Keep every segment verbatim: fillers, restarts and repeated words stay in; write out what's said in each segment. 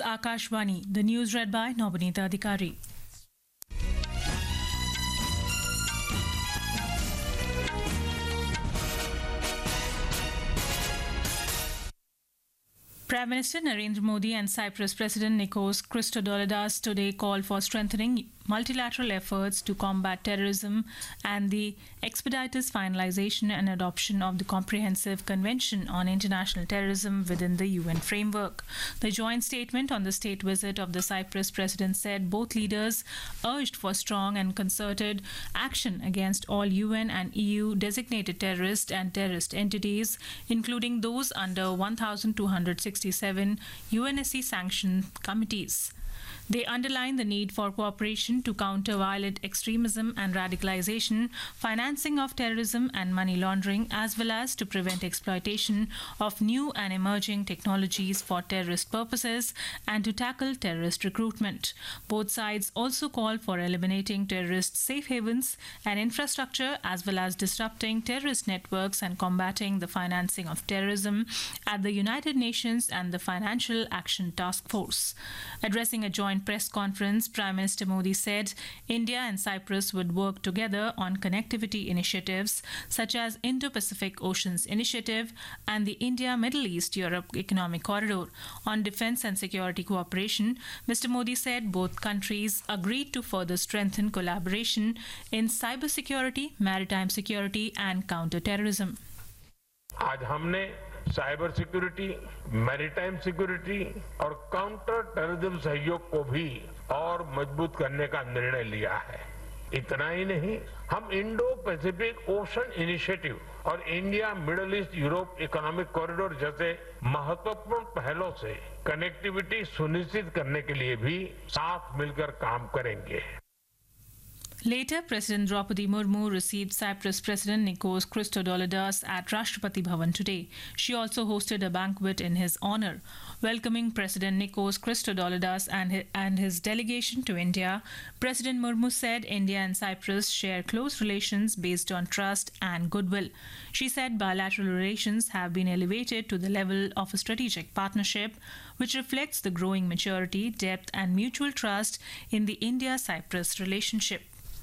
Akashvani. The news read by Nobinita Adhikari. Prime Minister Narendra Modi and Cyprus President Nikos Christodoulides today called for strengthening multilateral efforts to combat terrorism and the expeditious finalization and adoption of the Comprehensive Convention on International Terrorism within the U N framework. The joint statement on the state visit of the Cyprus president said both leaders urged for strong and concerted action against all U N and E U designated terrorist and terrorist entities, including those under one thousand two hundred sixty-seven U N S C sanctioned committees. They underlined the need for cooperation to counter violent extremism and radicalization, financing of terrorism and money laundering, as well as to prevent exploitation of new and emerging technologies for terrorist purposes and to tackle terrorist recruitment. Both sides also called for eliminating terrorist safe havens and infrastructure, as well as disrupting terrorist networks and combating the financing of terrorism at the United Nations and the Financial Action Task Force. Addressing a joint press conference, Prime Minister Modi said India and Cyprus would work together on connectivity initiatives such as Indo-Pacific Oceans Initiative and the India-Middle East-Europe Economic Corridor. On defence and security cooperation, Mister Modi said both countries agreed to further strengthen collaboration in cybersecurity, maritime security and counter-terrorism. आज हमने cyber security, maritime security और counter terrorism सहयोग को भी और मजबूत करने का निर्णय लिया है। इतना ही नहीं, हम इंडो पैसिफिक ओशन इनिशिएटिव और India middle east Europe economic corridor जैसे महत्वपूर्ण पहलों से कनेक्टिविटी सुनिश्चित करने के लिए भी साथ मिलकर काम करेंगे। Later, President Draupadi Murmu received Cyprus President Nikos Christodoulides at Rashtrapati Bhavan today. She also hosted a banquet in his honour. Welcoming President Nikos Christodoulides and his, and his delegation to India, President Murmu said India and Cyprus share close relations based on trust and goodwill. She said bilateral relations have been elevated to the level of a strategic partnership, which reflects the growing maturity, depth and mutual trust in the India-Cyprus relationship.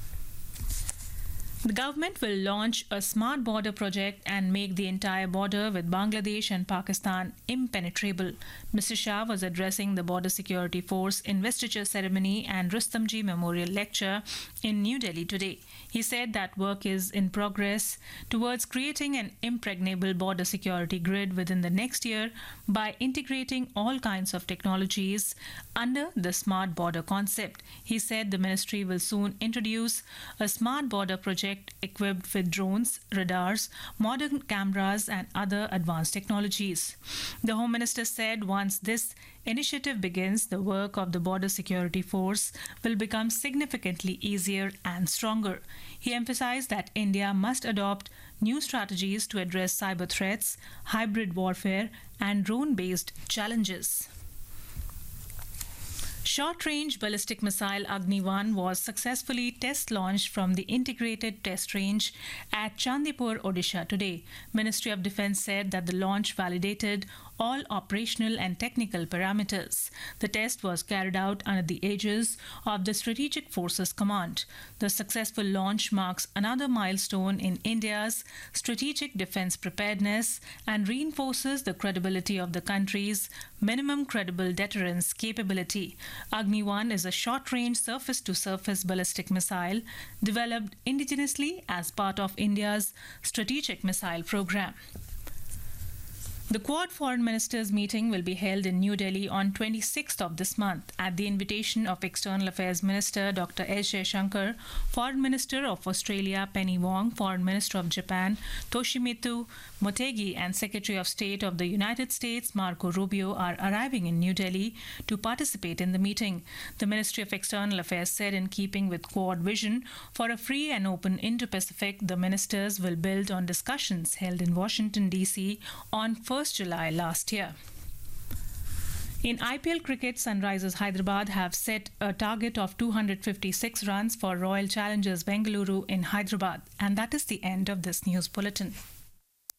The government will launch a smart border project and make the entire border with Bangladesh and Pakistan impenetrable. Mister Shah was addressing the Border Security Force investiture ceremony and Rustamji Memorial Lecture in New Delhi today. He said that work is in progress towards creating an impregnable border security grid within the next year by integrating all kinds of technologies under the smart border concept. He said the ministry will soon introduce a smart border project equipped with drones, radars, modern cameras and other advanced technologies. The Home Minister said once this initiative begins, the work of the Border Security Force will become significantly easier and stronger. He emphasized that India must adopt new strategies to address cyber threats, hybrid warfare and drone-based challenges. Short-range ballistic missile Agni one was successfully test launched from the integrated test range at Chandipur, Odisha today. Ministry of Defence said that the launch validated all operational and technical parameters. The test was carried out under the aegis of the Strategic Forces Command. The successful launch marks another milestone in India's strategic defence preparedness and reinforces the credibility of the country's minimum credible deterrence capability. Agni one is a short-range surface-to-surface ballistic missile developed indigenously as part of India's strategic missile program. The Quad Foreign Ministers meeting will be held in New Delhi on twenty-sixth of this month at the invitation of External Affairs Minister Doctor S. Jaishankar, Foreign Minister of Australia Penny Wong, Foreign Minister of Japan Toshimitsu Motegi and Secretary of State of the United States Marco Rubio are arriving in New Delhi to participate in the meeting. The Ministry of External Affairs said in keeping with Quad vision for a free and open Indo-Pacific, the ministers will build on discussions held in Washington, D C on first July last year. In I P L cricket, Sunrisers Hyderabad have set a target of two hundred fifty-six runs for Royal Challengers Bengaluru in Hyderabad. And that is the end of this news bulletin.